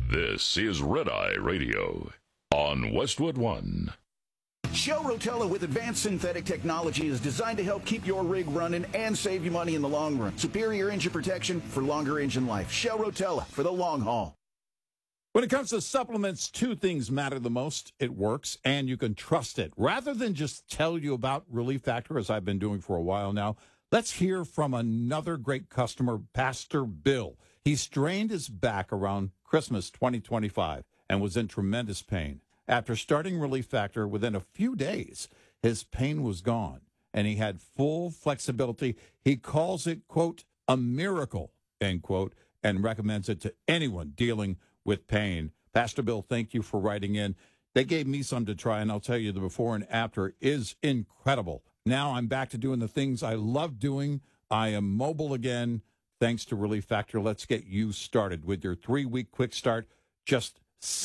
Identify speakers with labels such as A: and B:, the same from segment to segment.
A: This is Red Eye Radio on Westwood One.
B: Shell Rotella with advanced synthetic technology is designed to help keep your rig running and save you money in the long run. Superior engine protection for longer engine life. Shell Rotella for the long haul.
C: When it comes to supplements, two things matter the most. It works, and you can trust it. Rather than just tell you about Relief Factor, as I've been doing for a while now, let's hear from another great customer, Pastor Bill. He strained his back around Christmas 2025 and was in tremendous pain. After starting Relief Factor, within a few days, his pain was gone, and he had full flexibility. He calls it, quote, a miracle, end quote, and recommends it to anyone dealing with pain. Pastor Bill, thank you for writing in. They gave me some to try, and I'll tell you the before and after is incredible. Now I'm back to doing the things I love doing. I am mobile again, thanks to Relief Factor. Let's get you started with your 3-week quick start, just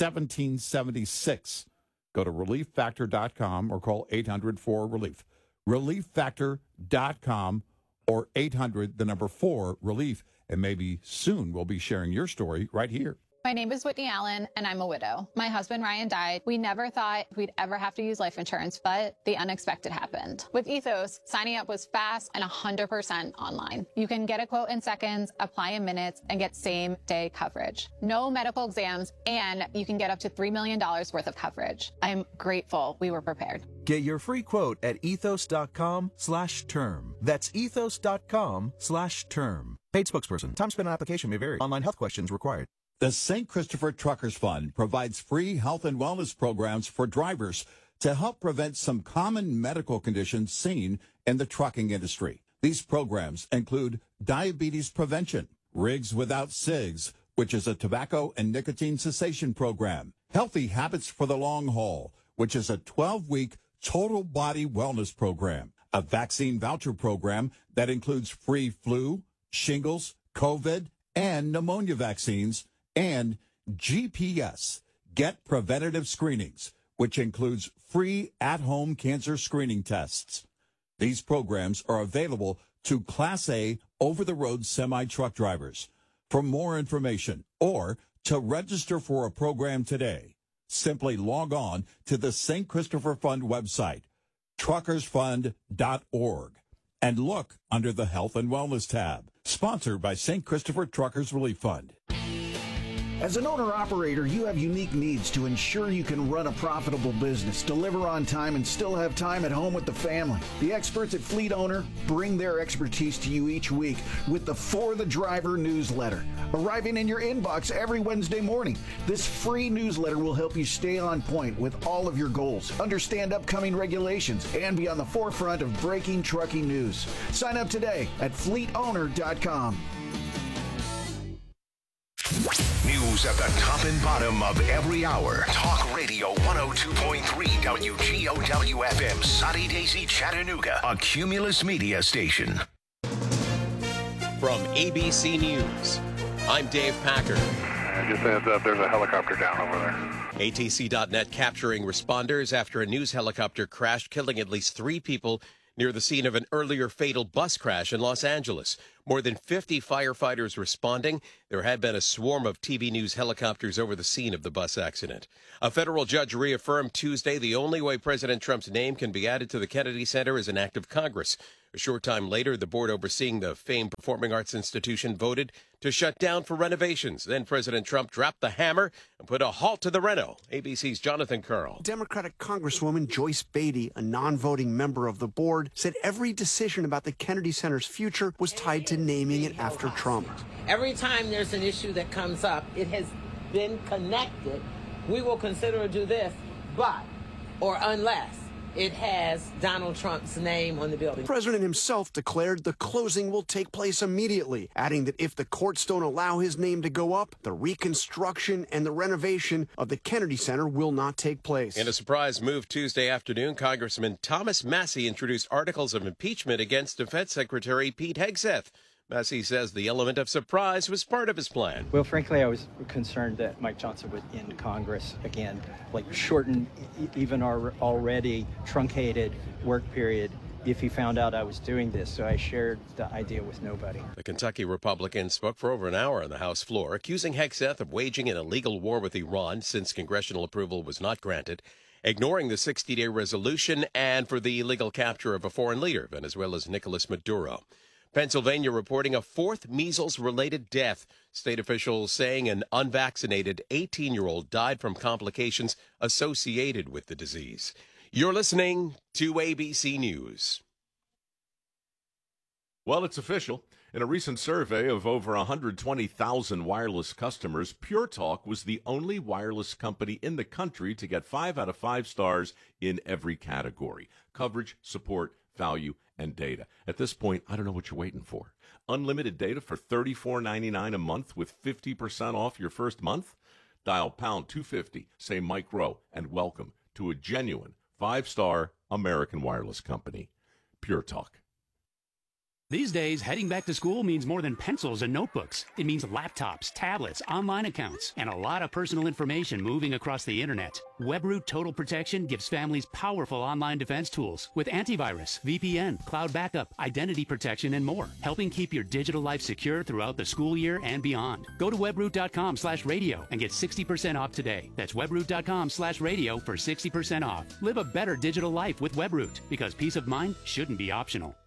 C: $17.76. Go to relieffactor.com or call 800-4RELIEF. Relieffactor.com or 800-4RELIEF. And maybe soon we'll be sharing your story right here.
D: My name is Whitney Allen, and I'm a widow. My husband, Ryan, died. We never thought we'd ever have to use life insurance, but the unexpected happened. With Ethos, signing up was fast and 100% online. You can get a quote in seconds, apply in minutes, and get same-day coverage. No medical exams, and you can get up to $3 million worth of coverage. I'm grateful we were prepared.
E: Get your free quote at ethos.com/term. That's ethos.com/term. Paid spokesperson. Time spent on application may vary. Online health questions required.
C: The St. Christopher Truckers Fund provides free health and wellness programs for drivers to help prevent some common medical conditions seen in the trucking industry. These programs include diabetes prevention, Rigs Without Cigs, which is a tobacco and nicotine cessation program, Healthy Habits for the Long Haul, which is a 12-week total body wellness program, a vaccine voucher program that includes free flu, shingles, COVID, and pneumonia vaccines, and GPS, Get Preventative Screenings, which includes free at-home cancer screening tests. These programs are available to Class A over-the-road semi-truck drivers. For more information or to register for a program today, simply log on to the St. Christopher Fund website, truckersfund.org, and look under the Health and Wellness tab. Sponsored by St. Christopher Truckers Relief Fund.
B: As an owner-operator, you have unique needs to ensure you can run a profitable business, deliver on time, and still have time at home with the family. The experts at Fleet Owner bring their expertise to you each week with the For the Driver newsletter, arriving in your inbox every Wednesday morning. This free newsletter will help you stay on point with all of your goals, understand upcoming regulations, and be on the forefront of breaking trucking news. Sign up today at fleetowner.com.
F: News at the top and bottom of every hour. Talk Radio 102.3 WGOW FM, Sunny Daisy, Chattanooga, a Cumulus Media station.
G: From ABC News, I'm Dave Packer.
H: Just a heads up, there's a helicopter down over there.
G: ATC.net capturing responders after a news helicopter crashed, killing at least 3 people near the scene of an earlier fatal bus crash in Los Angeles. More than 50 firefighters responding. There had been a swarm of TV news helicopters over the scene of the bus accident. A federal judge reaffirmed Tuesday the only way President Trump's name can be added to the Kennedy Center is an act of Congress. A short time later, the board overseeing the famed performing arts institution voted to shut down for renovations. Then President Trump dropped the hammer and put a halt to the reno. ABC's Jonathan Curl.
I: Democratic Congresswoman Joyce Beatty, a non-voting member of the board, said every decision about the Kennedy Center's future was tied to naming it after Trump.
J: Every time there's an issue that comes up, it has been connected. We will consider to do this, but, or unless it has Donald Trump's name on the building.
I: The president himself declared the closing will take place immediately, adding that if the courts don't allow his name to go up, the reconstruction and the renovation of the Kennedy Center will not take place.
G: In a surprise move Tuesday afternoon, Congressman Thomas Massie introduced articles of impeachment against Defense Secretary Pete Hegseth. Massie says the element of surprise was part of his plan.
K: Well, frankly, I was concerned that Mike Johnson would end Congress again, like shorten even our already truncated work period if he found out I was doing this, so I shared the idea with nobody.
G: The Kentucky Republican spoke for over an hour on the House floor, accusing Hegseth of waging an illegal war with Iran since congressional approval was not granted, ignoring the 60-day resolution, and for the illegal capture of a foreign leader, Venezuela's Nicolas Maduro. Pennsylvania reporting a fourth measles-related death. State officials saying an unvaccinated 18-year-old died from complications associated with the disease. You're listening to ABC News.
L: Well, it's official. In a recent survey of over 120,000 wireless customers, Pure Talk was the only wireless company in the country to get 5 out of 5 stars in every category: coverage, support, value, and data. At this point, I don't know what you're waiting for. Unlimited data for $34.99 a month with 50% off your first month? Dial pound 250, say Mike Rowe, and welcome to a genuine 5-star American wireless company. Pure Talk.
M: These days, heading back to school means more than pencils and notebooks. It means laptops, tablets, online accounts, and a lot of personal information moving across the internet. WebRoot Total Protection gives families powerful online defense tools with antivirus, VPN, cloud backup, identity protection, and more, helping keep your digital life secure throughout the school year and beyond. Go to webroot.com/radio and get 60% off today. That's webroot.com/radio for 60% off. Live a better digital life with WebRoot, because peace of mind shouldn't be optional.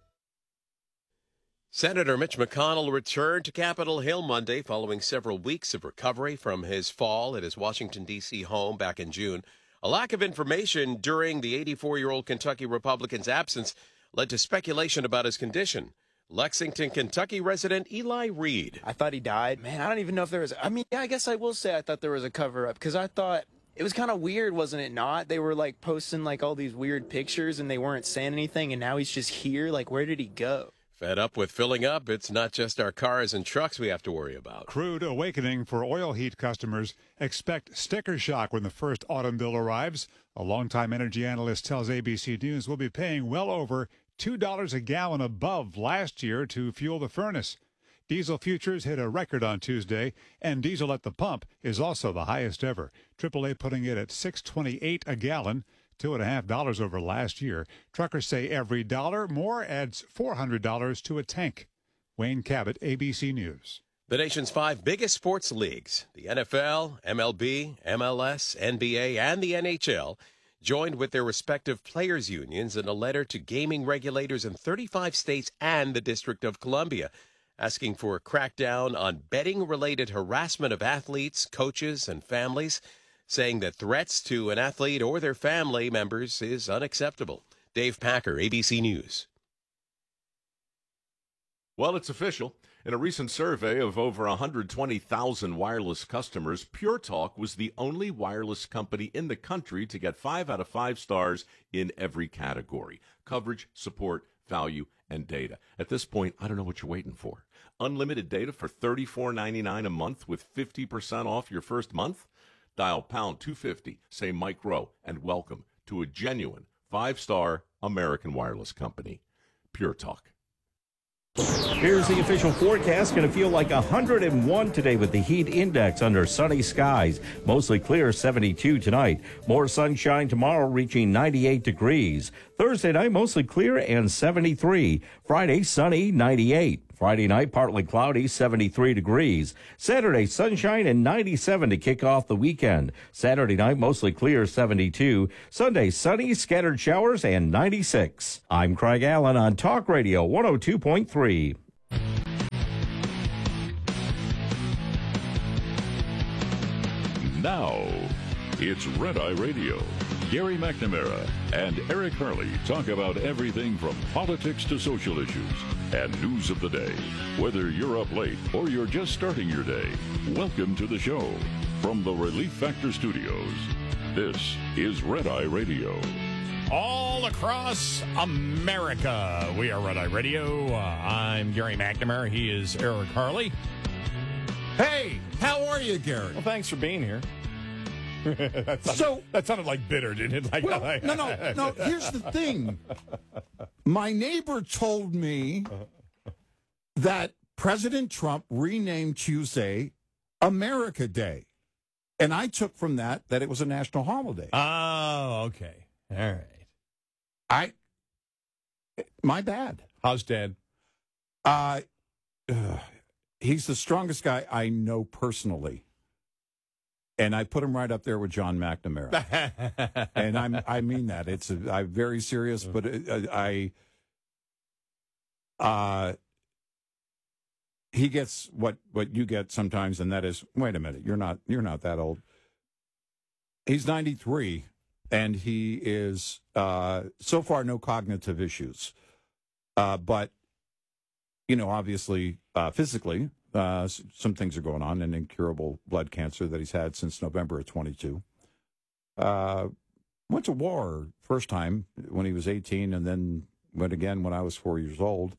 G: Senator Mitch McConnell returned to Capitol Hill Monday following several weeks of recovery from his fall at his Washington, D.C. home back in June. A lack of information during the 84-year-old Kentucky Republican's absence led to speculation about his condition. Lexington, Kentucky resident Eli Reed.
N: I thought he died. Man, I don't even know if there was... I guess I will say I thought there was a cover-up, because I thought... It was kind of weird, wasn't it not? They were, posting, all these weird pictures, and they weren't saying anything, and now he's just here? Where did he go?
G: Fed up with filling up, it's not just our cars and trucks we have to worry about.
O: Crude awakening for oil heat customers. Expect sticker shock when the first autumn bill arrives. A longtime energy analyst tells ABC News we'll be paying well over $2 a gallon above last year to fuel the furnace. Diesel futures hit a record on Tuesday, and diesel at the pump is also the highest ever. AAA putting it at $6.28 a gallon. $2.50 over last year. Truckers say every dollar more adds $400 to a tank. Wayne Cabot, ABC News.
G: The nation's 5 biggest sports leagues, the NFL, MLB, MLS, NBA, and the NHL, joined with their respective players' unions in a letter to gaming regulators in 35 states and the District of Columbia, asking for a crackdown on betting-related harassment of athletes, coaches, and families, saying that threats to an athlete or their family members is unacceptable. Dave Packer, ABC News.
L: Well, it's official. In a recent survey of over 120,000 wireless customers, Pure Talk was the only wireless company in the country to get 5 out of 5 stars in every category: coverage, support, value, and data. At this point, I don't know what you're waiting for. Unlimited data for $34.99 a month with 50% off your first month? Dial pound 250, say Mike Rowe, and welcome to a genuine 5-star American wireless company. Pure Talk.
P: Here's the official forecast. Going to feel like 101 today with the heat index under sunny skies. Mostly clear, 72 tonight. More sunshine tomorrow, reaching 98 degrees. Thursday night, mostly clear and 73. Friday, sunny, 98. Friday night, partly cloudy, 73 degrees. Saturday, sunshine and 97 to kick off the weekend. Saturday night, mostly clear, 72. Sunday, sunny, scattered showers, and 96. I'm Craig Allen on Talk Radio 102.3.
A: Now, it's Red Eye Radio. Gary McNamara and Eric Harley talk about everything from politics to social issues and news of the day. Whether you're up late or you're just starting your day, welcome to the show. From the Relief Factor Studios, this is Red Eye Radio.
Q: All across America, we are Red Eye Radio. I'm Gary McNamara. He is Eric Harley. Hey, how are you, Gary?
N: Well, thanks for being here.
Q: that sounded like bitter, didn't it?
R: No. Here's the thing. My neighbor told me that President Trump renamed Tuesday America Day. And I took from that it was a national holiday.
Q: Oh, okay. All right.
R: My bad.
Q: How's Dad?
R: He's the strongest guy I know personally. And I put him right up there with John McNamara. And I mean that. I'm very serious, but he gets what you get sometimes, and that is, wait a minute, you're not that old. He's 93, and he is so far no cognitive issues, but obviously physically some things are going on, an incurable blood cancer that he's had since November of 22. Went to war first time when he was 18, and then went again when I was 4 years old.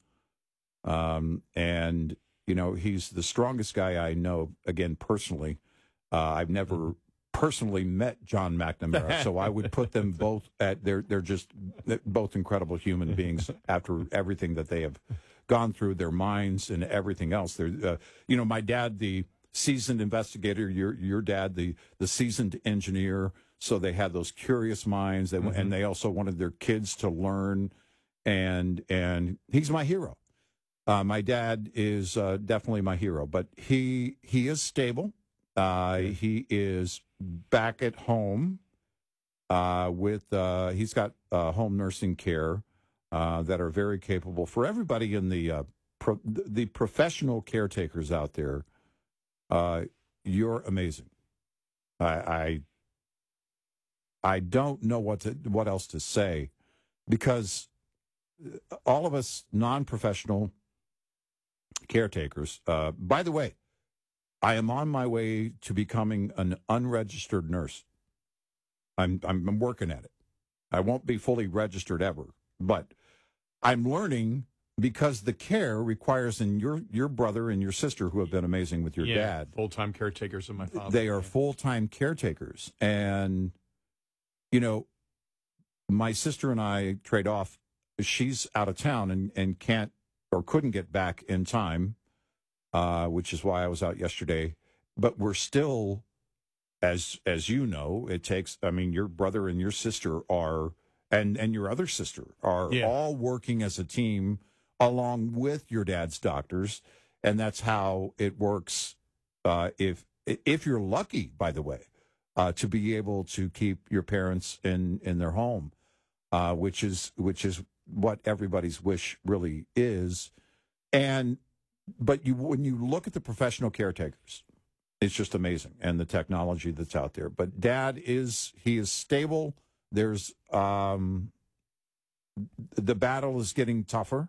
R: And he's the strongest guy I know, again, personally. I've never personally met John McNamara, so I would put them both they're just both incredible human beings after everything that they have gone through, their minds and everything else. They're, my dad, the seasoned investigator, your dad, the seasoned engineer. So they had those curious minds, and they also wanted their kids to learn, and he's my hero. My dad is definitely my hero, but he is stable. He is back at home with he's got home nursing care that are very capable. For everybody in the professional caretakers out there, you're amazing. I don't know what else to say, because all of us non-professional caretakers. By the way, I am on my way to becoming an unregistered nurse. I'm working at it. I won't be fully registered ever, but I'm learning, because the care requires, and your brother and your sister, who have been amazing with your dad,
Q: full-time caretakers of my father.
R: They are full-time caretakers, and my sister and I trade off. She's out of town and can't or couldn't get back in time, which is why I was out yesterday. But we're still, as you know, it takes. I mean, your brother and your sister are, and your other sister are all working as a team along with your dad's doctors, and that's how it works. If you're lucky, by the way, to be able to keep your parents in their home, which is what everybody's wish really is. But when you look at the professional caretakers, it's just amazing, and the technology that's out there. But Dad is stable. There's the battle is getting tougher,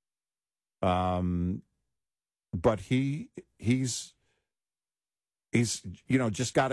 R: but he's just got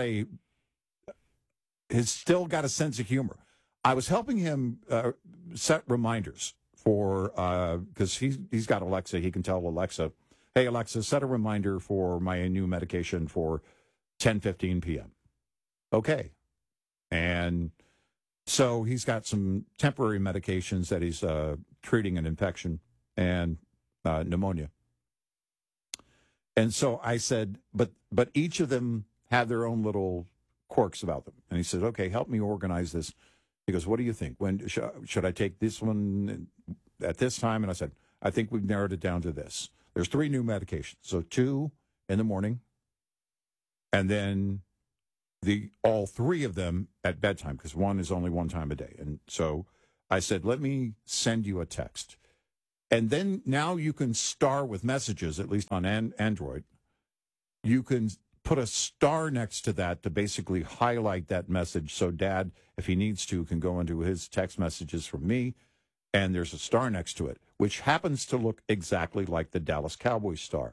R: he's still got a sense of humor. I was helping him set reminders for, because he's got Alexa. He can tell Alexa, hey, Alexa, set a reminder for my new medication for 10:15 p.m. Okay. And so he's got some temporary medications that he's treating an infection and pneumonia. And so I said, but each of them have their own little quirks about them. And he said, okay, help me organize this. He goes, what do you think? When should I take this one at this time? And I said, I think we've narrowed it down to this. There's 3 new medications. So 2 in the morning, and then all 3 of them at bedtime, because 1 is only 1 time a day. And so I said, let me send you a text. And then now you can star with messages, at least on Android. You can put a star next to that to basically highlight that message, so Dad, if he needs to, can go into his text messages from me, and there's a star next to it, which happens to look exactly like the Dallas Cowboys star.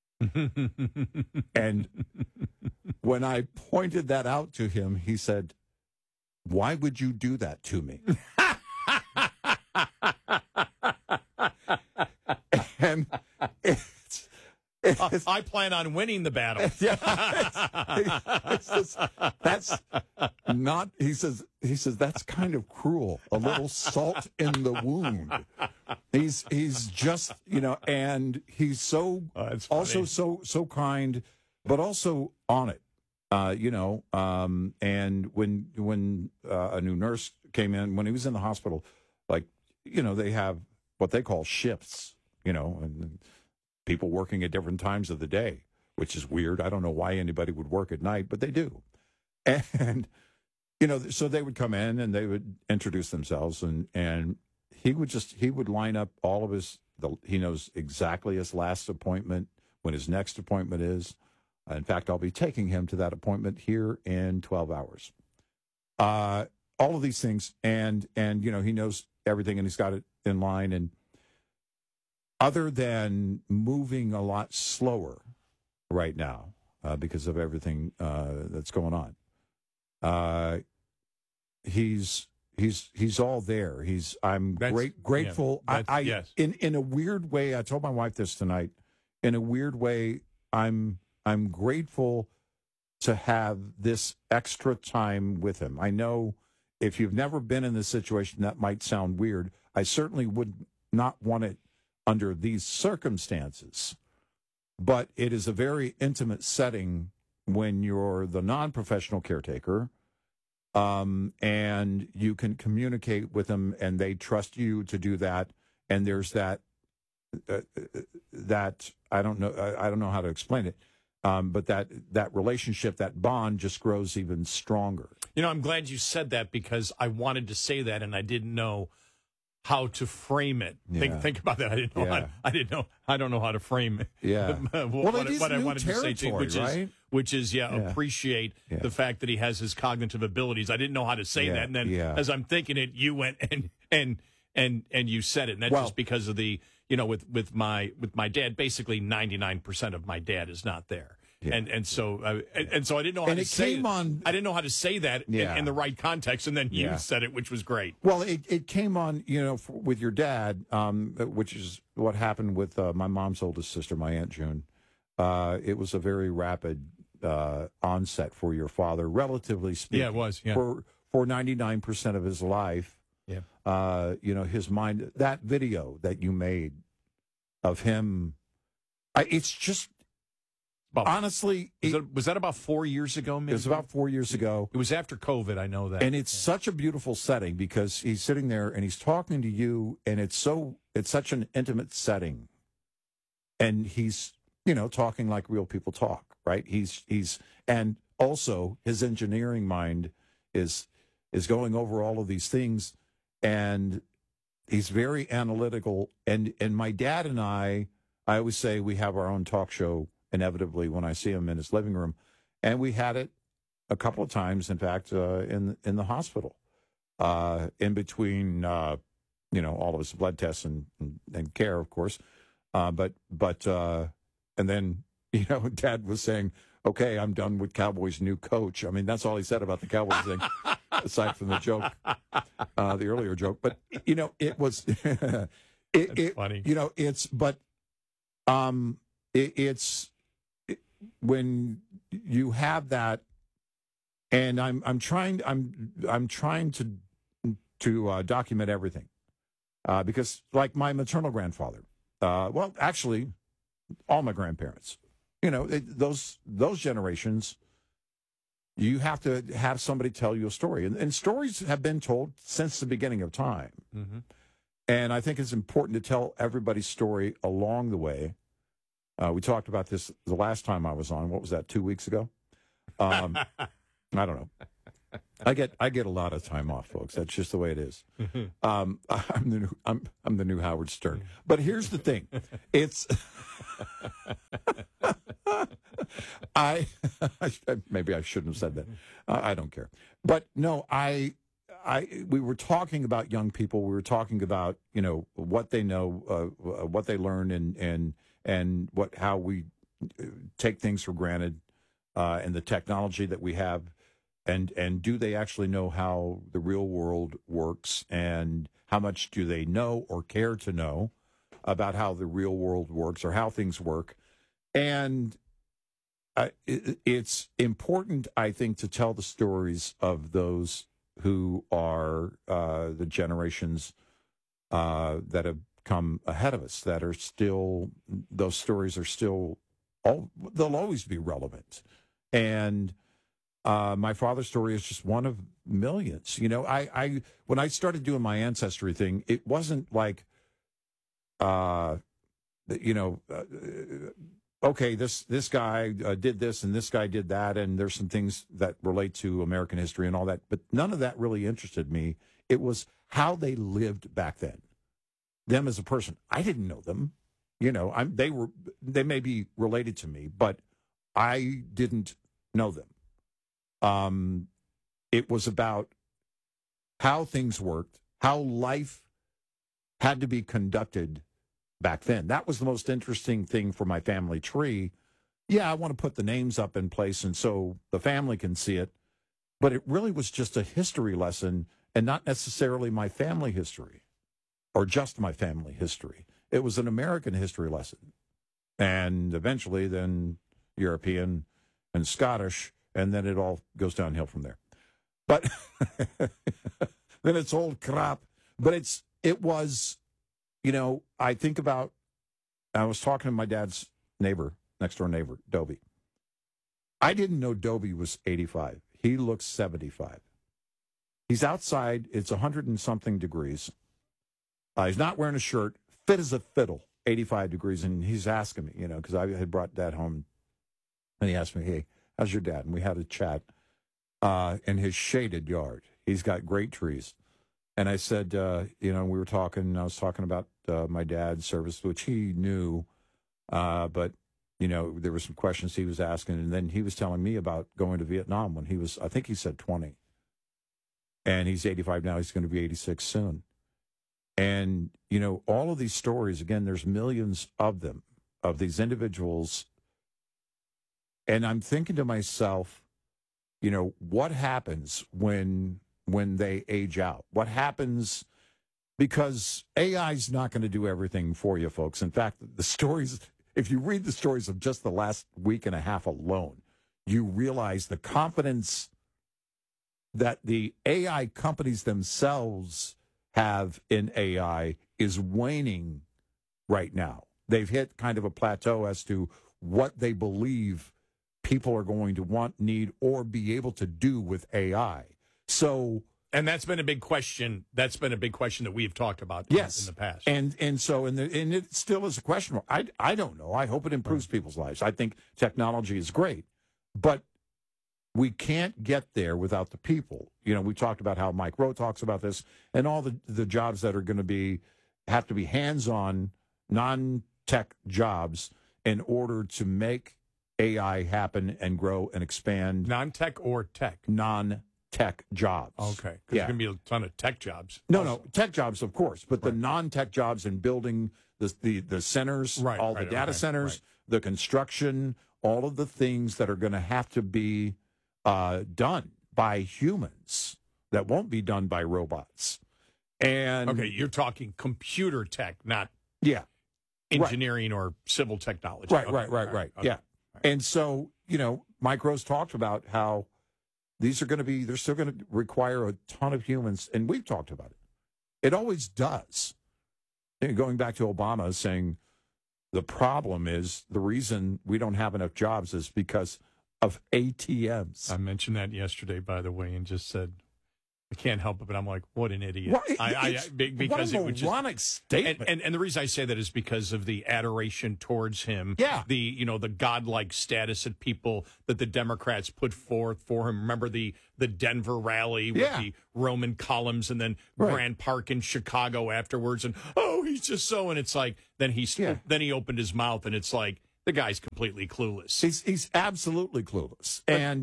R: And when I pointed that out to him, he said, why would you do that to me? And
Q: I plan on winning the battle.
R: That's not, he says, that's kind of cruel. A little salt in the wound. He's just, and he's so, also so kind, but also on it. And when a new nurse came in, when he was in the hospital, they have what they call shifts, and people working at different times of the day, which is weird. I don't know why anybody would work at night, but they do. And, so they would come in and they would introduce themselves, and he would line up all of he knows exactly his last appointment, when his next appointment is. In fact, I'll be taking him to that appointment here in 12 hours. All of these things, and he knows everything, and he's got it in line. And other than moving a lot slower right now because of everything that's going on, he's all there. I'm grateful.
Q: Yeah, yes.
R: In a weird way, I told my wife this tonight. In a weird way, I'm grateful to have this extra time with him. I know if you've never been in this situation, that might sound weird. I certainly would not want it under these circumstances, but it is a very intimate setting when you're the non-professional caretaker, and you can communicate with them, and they trust you to do that. And there's that I don't know how to explain it. But that relationship, that bond, just grows even stronger.
Q: I'm glad you said that, because I wanted to say that and I didn't know how to frame it.
R: Yeah.
Q: Think about that. I didn't know. I don't know how to frame it.
R: Yeah.
Q: what I wanted to say to you, which is appreciate
R: the
Q: fact that he has his cognitive abilities. I didn't know how to say that, and then as I'm thinking it, you went and you said it, and that's just because of the with my dad. Basically, 99% of my dad is not there.
R: Yeah.
Q: And so I didn't know how to say it. I didn't know how to say that in the right context, and then you said it, which was great.
R: Well, it came on, with your dad, which is what happened with my mom's oldest sister, my Aunt June. It was a very rapid onset for your father, relatively speaking.
Q: Yeah, it was. Yeah.
R: For 99% of his life.
Q: Yeah.
R: His mind. That video that you made of him, it's just. Honestly,
Q: was that about 4 years ago? Maybe?
R: It was about 4 years ago.
Q: It was after COVID. I know that.
R: And it's such a beautiful setting, because he's sitting there and he's talking to you, and it's such an intimate setting. And he's, talking like real people talk, right? And also his engineering mind is going over all of these things, and he's very analytical. And my dad and I always say we have our own talk show. Inevitably, when I see him in his living room, and we had it a couple of times, in fact, in the hospital, in between, all of his blood tests and care, of course, but and then Dad was saying, "Okay, I'm done with Cowboys' new coach." I mean, that's all he said about the Cowboys thing, aside from the joke, the earlier joke. But it was it's
Q: funny.
R: It's when you have that, and I'm trying to document everything, because like my maternal grandfather, actually all my grandparents, those generations, you have to have somebody tell you a story, and stories have been told since the beginning of time.
Q: Mm-hmm.
R: And I think it's important to tell everybody's story along the way. We talked about this the last time I was on. What was that, 2 weeks ago? I don't know. I get a lot of time off, folks. That's just the way it is. I'm the new Howard Stern. But here's the thing. It's maybe I shouldn't have said that. I don't care. But no, we were talking about young people. We were talking about, what they know, what they learn, and how we take things for granted, and the technology that we have, and do they actually know how the real world works, and how much do they know or care to know about how the real world works or how things work. And it's important, I think, to tell the stories of those who are the generations that have come ahead of us, that are still, those stories are still, they'll always be relevant. And my father's story is just one of millions. I when I started doing my ancestry thing, it wasn't like okay, this guy did this and this guy did that, and there's some things that relate to American history and all that, but none of that really interested me. It was how they lived back then, them as a person. I didn't know them, they may be related to me, but I didn't know them. It was about how things worked, how life had to be conducted back then. That was the most interesting thing for my family tree. Yeah, I want to put the names up in place and so the family can see it, but it really was just a history lesson and not necessarily my family history or just my family history. It was an American history lesson. And eventually then European and Scottish, and then it all goes downhill from there. But then it's old crap. But it was, I think about, I was talking to my dad's next door neighbor, Dobie. I didn't know Dobie was 85. He looks 75. He's outside. It's 100 and something degrees. He's not wearing a shirt, fit as a fiddle, 85 degrees. And he's asking me, because I had brought Dad home. And he asked me, hey, how's your dad? And we had a chat in his shaded yard. He's got great trees. And I said, we were talking, I was talking about my dad's service, which he knew. But, there were some questions he was asking. And then he was telling me about going to Vietnam when he was, I think he said 20. And he's 85 now. He's going to be 86 soon. And, all of these stories, again, there's millions of them, of these individuals. And I'm thinking to myself, what happens when they age out? What happens? Because AI is not going to do everything for you, folks. In fact, the stories, if you read the stories of just the last week and a half alone, you realize the confidence that the AI companies themselves have in AI is waning right now. They've hit kind of a plateau as to what they believe people are going to want, need, or be able to do with AI. So,
Q: and that's been a big question. That's been a big question that we've talked about in the past.
R: And it still is a question. I don't know. I hope it improves people's lives. I think technology is great, but we can't get there without the people. We talked about how Mike Rowe talks about this, and all the jobs that are going to have to be hands-on, non-tech jobs in order to make AI happen and grow and expand.
Q: Non-tech or tech?
R: Non-tech jobs.
Q: Okay. Because there's going to be a ton of tech jobs.
R: No, tech jobs, of course, but the non-tech jobs in building the centers, the data centers, the construction, all of the things that are going to have to be done by humans that won't be done by robots. And
Q: okay, you're talking computer tech, not engineering or civil technology.
R: Right. Okay. Yeah. And so, Mike Rose talked about how they're still going to require a ton of humans, and we've talked about it. It always does. Going back to Obama saying the problem is the reason we don't have enough jobs is because of ATMs.
Q: I mentioned that yesterday, by the way, and just said, I can't help it, but I'm like, what an idiot.
R: Because what a moronic statement.
Q: And the reason I say that is because of the adoration towards him.
R: Yeah.
Q: The godlike status that the Democrats put forth for him. Remember the Denver rally with the Roman columns and then Grand Park in Chicago afterwards. And, he's just so, and it's like, then he opened his mouth and it's like, the guy's completely clueless.
R: He's absolutely clueless.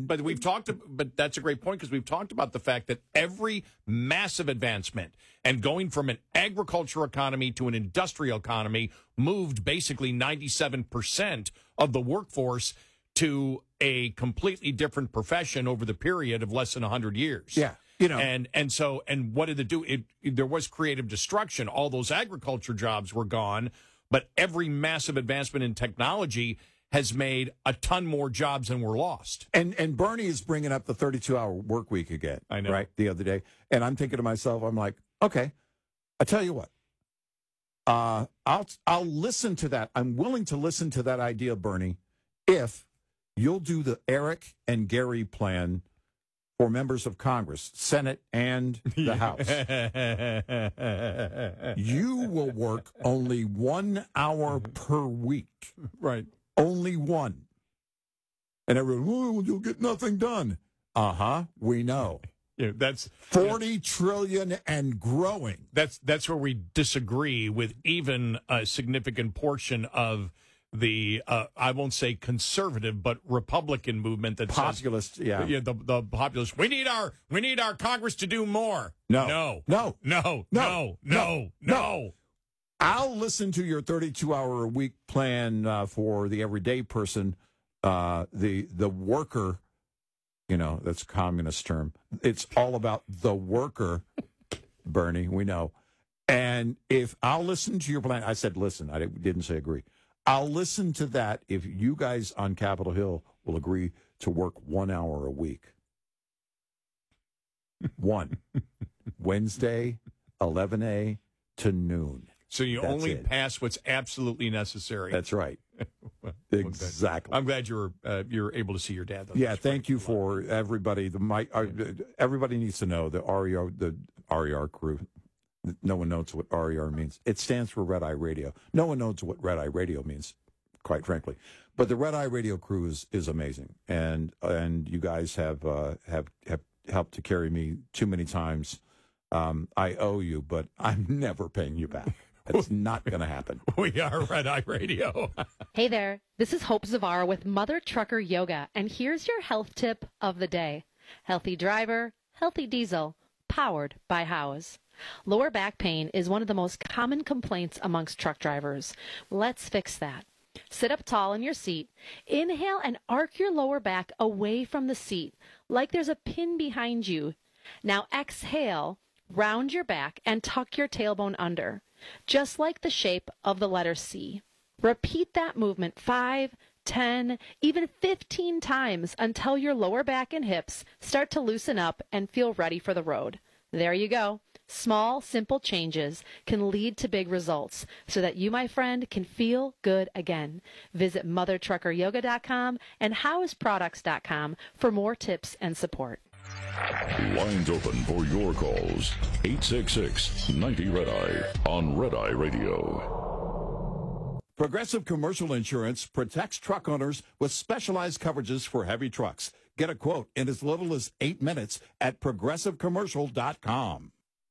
Q: But that's a great point because we've talked about the fact that every massive advancement and going from an agriculture economy to an industrial economy moved basically 97% of the workforce to a completely different profession over the period of less than 100 years.
R: Yeah.
Q: And what did it do? There was creative destruction. All those agriculture jobs were gone. But every massive advancement in technology has made a ton more jobs than were lost.
R: And Bernie is bringing up the 32-hour work week again.
Q: I know.
R: Right, the other day. And I'm thinking to myself, I'm like, okay, I tell you what. I'll listen to that. I'm willing to listen to that idea, Bernie, if you'll do the Eric and Gary plan for members of Congress, Senate, and the House. You will work only 1 hour per week.
Q: Right.
R: Only one. And everyone, well, you'll get nothing done. We know.
Q: Yeah, that's
R: $40 trillion and growing.
Q: That's where we disagree with even a significant portion of the I won't say conservative, but Republican movement that
R: populist,
Q: says, the populist. We need our Congress to do more.
R: No. I'll listen to your 32-hour-a-week plan for the everyday person, the worker. That's a communist term. It's all about the worker, Bernie. We know. And if I'll listen to your plan, I said listen. I didn't say agree. I'll listen to that if you guys on Capitol Hill will agree to work 1 hour a week. One. Wednesday, 11 to noon.
Q: So you only pass what's absolutely necessary.
R: That's right. Exactly.
Q: I'm glad you're able to see your dad, though.
R: Yeah, thank you for everybody. Everybody needs to know the RER crew. No one knows what RER means. It stands for Red Eye Radio. No one knows what Red Eye Radio means, quite frankly. But the Red Eye Radio crew is amazing, and you guys have helped to carry me too many times. I owe you, but I'm never paying you back. It's not going to happen.
Q: We are Red Eye Radio.
S: Hey there, this is Hope Zavar with Mother Trucker Yoga, and here's your health tip of the day. Healthy driver, healthy diesel, powered by Howes. Lower back pain is one of the most common complaints amongst truck drivers. Let's fix that. Sit up tall in your seat. Inhale and arc your lower back away from the seat, like there's a pin behind you. Now exhale, round your back, and tuck your tailbone under, just like the shape of the letter C. Repeat that movement 5, 10, even 15 times until your lower back and hips start to loosen up and feel ready for the road. There you go. Small, simple changes can lead to big results so that you, my friend, can feel good again. Visit mothertruckeryoga.com and howesproducts.com for more tips and support.
A: Lines open for your calls. 866-90-RED-EYE on Red Eye Radio.
C: Progressive Commercial Insurance protects truck owners with specialized coverages for heavy trucks. Get a quote in as little as 8 minutes at progressivecommercial.com.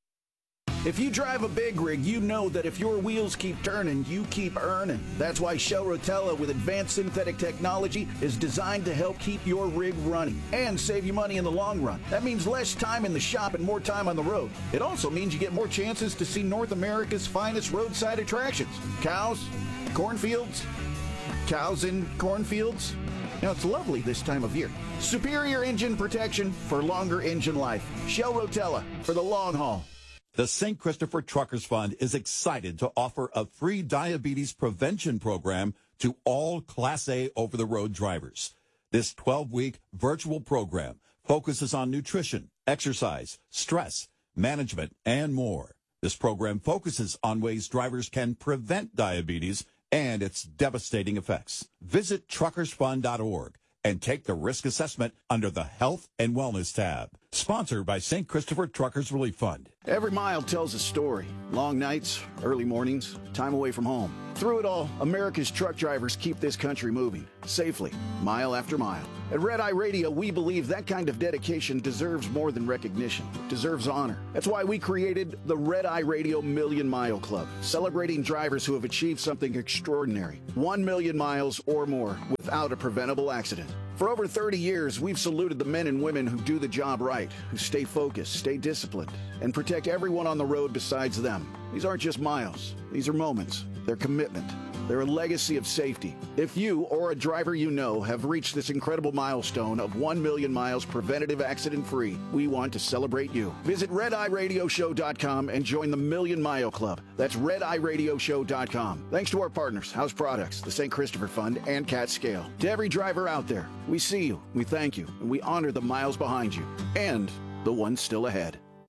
B: If you drive a big rig, you know that if your wheels keep turning, you keep earning. That's why Shell Rotella with advanced synthetic technology is designed to help keep your rig running and save you money in the long run. That means less time in the shop and more time on the road. It also means you get more chances to see North America's finest roadside attractions. Cows, cornfields, cows in cornfields. Now, it's lovely this time of year. Superior engine protection for longer engine life. Shell Rotella for the long haul.
C: The St. Christopher Truckers Fund is excited to offer a free diabetes prevention program to all Class A over-the-road drivers. This 12-week virtual program focuses on nutrition, exercise, stress, management, and more. This program focuses on ways drivers can prevent diabetes and its devastating effects. Visit truckersfund.org and take the risk assessment under the Health and Wellness tab. Sponsored by St. Christopher Truckers Relief Fund.
B: Every mile tells a story. Long nights, early mornings, time away from home. Through it all, America's truck drivers keep this country moving, safely, mile after mile. At Red Eye Radio, we believe that kind of dedication deserves more than recognition. It deserves honor. That's why we created the Red Eye Radio Million Mile Club, celebrating drivers who have achieved something extraordinary. 1 million miles or more without a preventable accident. For over 30 years, we've saluted the men and women who do the job right, who stay focused, stay disciplined, and protect everyone on the road besides them. These aren't just miles. These are moments. They're commitment. They're a legacy of safety. If you or a driver you know have reached this incredible milestone of 1 million miles preventative accident-free, we want to celebrate you. Visit RedEyeRadioShow.com and join the Million Mile Club. That's RedEyeRadioShow.com. Thanks to our partners, House Products, the St. Christopher Fund, and Cat Scale. To every driver out there, we see you, we thank you, and we honor the miles behind you and the ones still ahead.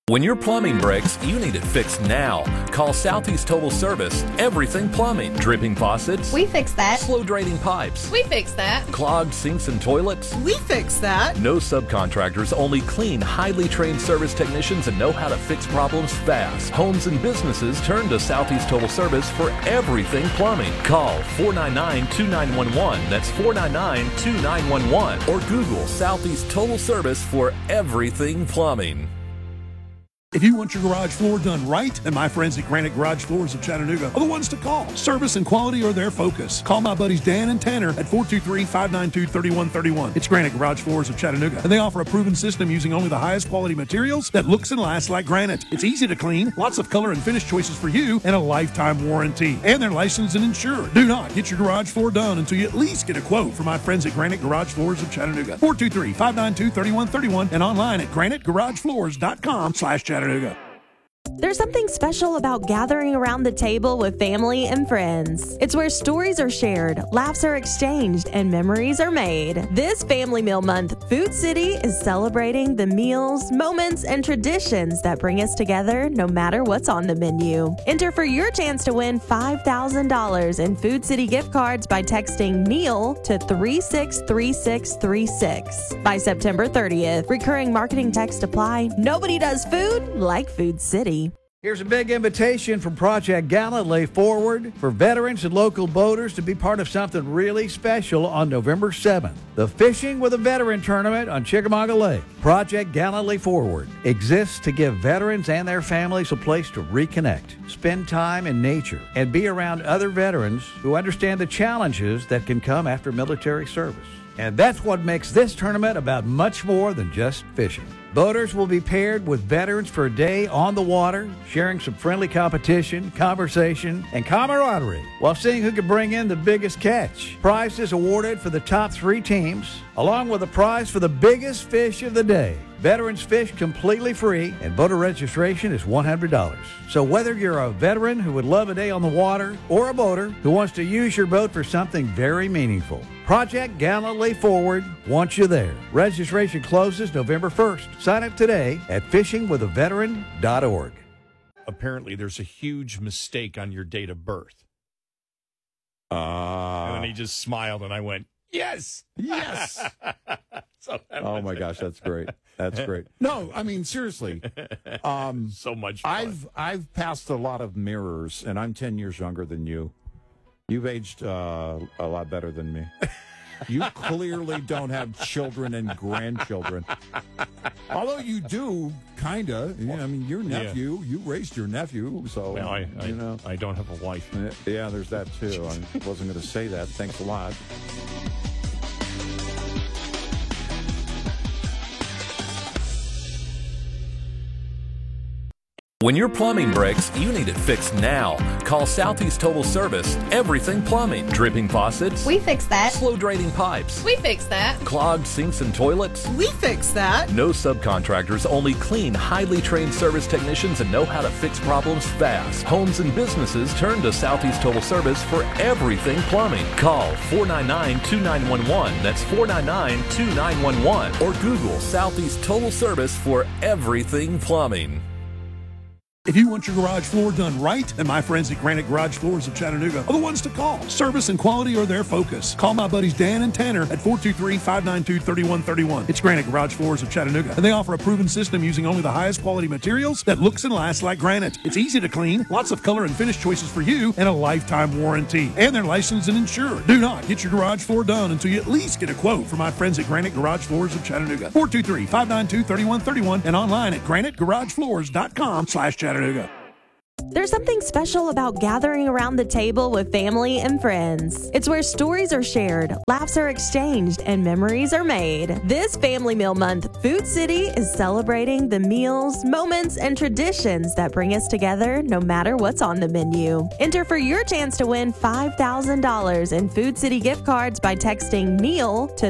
T: When your plumbing breaks, you need it fixed now. Call Southeast Total Service, everything plumbing. Dripping faucets?
U: We fix that.
T: Slow draining pipes?
U: We fix that.
T: Clogged sinks and toilets?
U: We fix that.
T: No subcontractors, only clean, highly trained service technicians and know how to fix problems fast. Homes and businesses turn to Southeast Total Service for everything plumbing. Call 499-2911. That's 499-2911. Or Google Southeast Total Service for everything plumbing.
V: If you want your garage floor done right, then my friends at Granite Garage Floors of Chattanooga are the ones to call. Service and quality are their focus. Call my buddies Dan and Tanner at 423-592-3131. It's Granite Garage Floors of Chattanooga, and they offer a proven system using only the highest quality materials that looks and lasts like granite. It's easy to clean, lots of color and finish choices for you, and a lifetime warranty. And they're licensed and insured. Do not get your garage floor done until you at least get a quote from my friends at Granite Garage Floors of Chattanooga. 423-592-3131 and online at granitegaragefloors.com/Chattanooga.
W: There's something special about gathering around the table with family and friends. It's where stories are shared, laughs are exchanged, and memories are made. This Family Meal Month, Food City is celebrating the meals, moments, and traditions that bring us together no matter what's on the menu. Enter for your chance to win $5,000 in Food City gift cards by texting MEAL to 363636 by September 30th. Recurring marketing text apply. Nobody does food like Food City.
X: Here's a big invitation from Project Gallantly Forward for veterans and local boaters to be part of something really special on November 7th. The Fishing with a Veteran Tournament on Chickamauga Lake. Project Gallantly Forward exists to give veterans and their families a place to reconnect, spend time in nature, and be around other veterans who understand the challenges that can come after military service. And that's what makes this tournament about much more than just fishing. Boaters will be paired with veterans for a day on the water, sharing some friendly competition, conversation, and camaraderie while seeing who can bring in the biggest catch. Prizes awarded for the top 3 teams, along with a prize for the biggest fish of the day. Veterans fish completely free, and boater registration is $100. So whether you're a veteran who would love a day on the water or a boater who wants to use your boat for something very meaningful, Project Gallantly Forward wants you there. Registration closes November 1st. Sign up today at fishingwithaveteran.org.
Q: Apparently, there's a huge mistake on your date of birth. And then he just smiled, and I went, yes!
R: Yes!
Q: So
C: oh, my gosh, that's great. That's great.
R: No, I mean, seriously.
Q: So much fun.
R: I've passed a lot of mirrors, and I'm 10 years younger than you. You've aged a lot better than me. You clearly don't have children and grandchildren. Although you do, kind of. Yeah, I mean, your nephew, you raised your nephew, so,
Q: well, I don't have a wife.
R: Yeah, there's that, too. I wasn't going to say that. Thanks a lot.
T: When your plumbing breaks, you need it fixed now. Call Southeast Total Service, everything plumbing. Dripping faucets?
U: We fix that.
T: Slow draining pipes?
U: We fix that.
T: Clogged sinks and toilets?
U: We fix that.
T: No subcontractors, only clean, highly trained service technicians and know how to fix problems fast. Homes and businesses turn to Southeast Total Service for everything plumbing. Call 499-2911. That's 499-2911. Or Google Southeast Total Service for everything plumbing.
V: If you want your garage floor done right, then my friends at Granite Garage Floors of Chattanooga are the ones to call. Service and quality are their focus. Call my buddies Dan and Tanner at 423-592-3131. It's Granite Garage Floors of Chattanooga, and they offer a proven system using only the highest quality materials that looks and lasts like granite. It's easy to clean, lots of color and finish choices for you, and a lifetime warranty. And they're licensed and insured. Do not get your garage floor done until you at least get a quote from my friends at Granite Garage Floors of Chattanooga. 423-592-3131 and online at granitegaragefloors.com/Chattanooga.
W: There's something special about gathering around the table with family and friends. It's where stories are shared, laughs are exchanged, and memories are made. This Family Meal Month, Food City is celebrating the meals, moments, and traditions that bring us together no matter what's on the menu. Enter for your chance to win $5,000 in Food City gift cards by texting MEAL to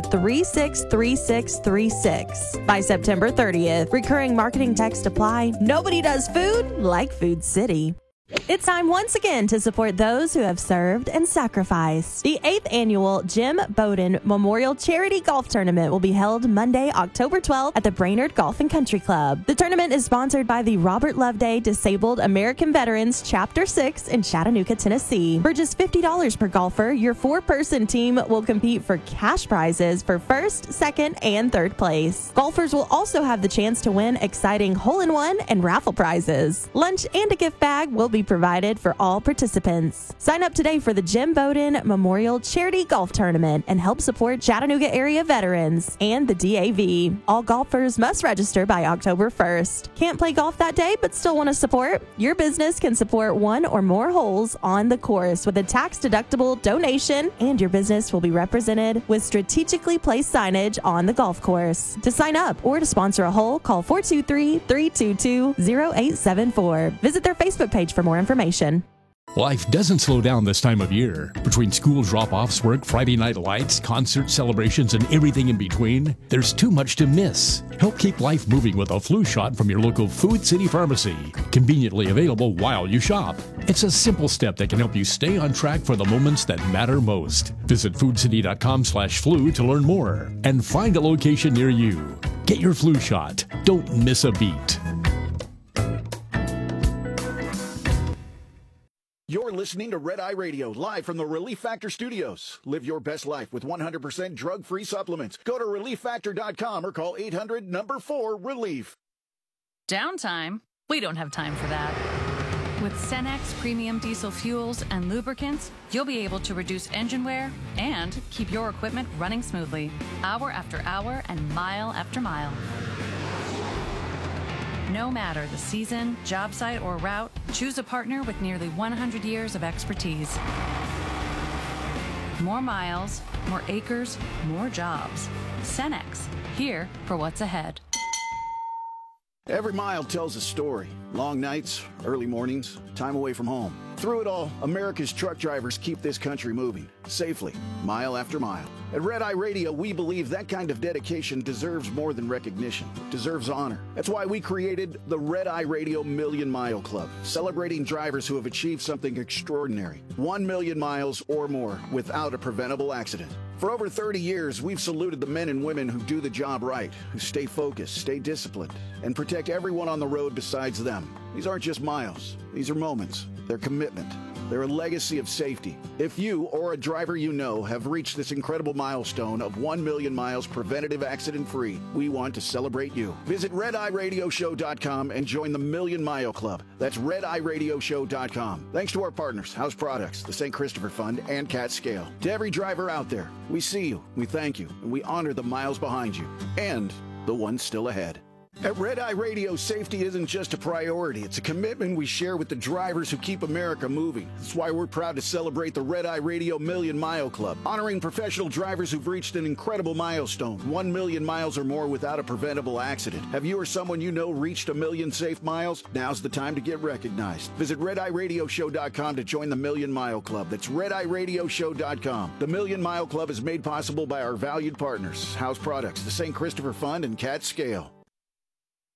W: 363636 by September 30th. Recurring marketing text apply. Nobody does food like Food City. It's time once again to support those who have served and sacrificed. The 8th annual Jim Bowden Memorial Charity Golf Tournament will be held Monday, October 12th at the Brainerd Golf and Country Club. The tournament is sponsored by the Robert Loveday Disabled American Veterans Chapter 6 in Chattanooga, Tennessee. For just $50 per golfer, your 4-person team will compete for cash prizes for first, second, and third place. Golfers will also have the chance to win exciting hole-in-one and raffle prizes. Lunch and a gift bag will be provided for all participants. Sign up today for the Jim Bowden Memorial Charity Golf Tournament and help support Chattanooga area veterans and the DAV. All golfers must register by October 1st. Can't play golf that day but still want to support? Your business can support one or more holes on the course with a tax-deductible donation, and your business will be represented with strategically placed signage on the golf course. To sign up or to sponsor a hole, call 423-322-0874. Visit their Facebook page for more information.
D: Life doesn't slow down this time of year. Between school drop-offs, work, Friday night lights, concert celebrations, and everything in between, there's too much to miss. Help keep life moving with a flu shot from your local Food City Pharmacy. Conveniently available while you shop. It's a simple step that can help you stay on track for the moments that matter most. Visit foodcity.com/flu to learn more and find a location near you. Get your flu shot. Don't miss a beat.
B: You're listening to Red Eye Radio, live from the Relief Factor Studios. Live your best life with 100% drug-free supplements. Go to ReliefFactor.com or call 800-4-RELIEF.
E: Downtime? We don't have time for that. With Cenex Premium Diesel Fuels and Lubricants, you'll be able to reduce engine wear and keep your equipment running smoothly, hour after hour and mile after mile. No matter the season, job site, or route, choose a partner with nearly 100 years of expertise. More miles, more acres, more jobs. Cenex, here for what's ahead.
B: Every mile tells a story. Long nights, early mornings, time away from home. Through it all, America's truck drivers keep this country moving, safely, mile after mile. At Red Eye Radio, we believe that kind of dedication deserves more than recognition. It deserves honor. That's why we created the Red Eye Radio Million Mile Club, celebrating drivers who have achieved something extraordinary. 1 million miles or more without a preventable accident. For over 30 years, we've saluted the men and women who do the job right, who stay focused, stay disciplined, and protect everyone on the road besides them. These aren't just miles. These are moments. They're commitment. They're a legacy of safety. If you or a driver you know have reached this incredible milestone of 1 million miles preventative accident-free, we want to celebrate you. Visit RedEyeRadioShow.com and join the Million Mile Club. That's RedEyeRadioShow.com. Thanks to our partners, House Products, the St. Christopher Fund, and Cat Scale. To every driver out there, we see you, we thank you, and we honor the miles behind you and the ones still ahead. At Red Eye Radio, safety isn't just a priority. It's a commitment we share with the drivers who keep America moving. That's why we're proud to celebrate the Red Eye Radio Million Mile Club, honoring professional drivers who've reached an incredible milestone, 1 million miles or more without a preventable accident. Have you or someone you know reached 1 million safe miles? Now's the time to get recognized. Visit RedEyeRadioShow.com to join the Million Mile Club. That's RedEyeRadioShow.com. The Million Mile Club is made possible by our valued partners, House Products, the St. Christopher Fund, and Cat Scale.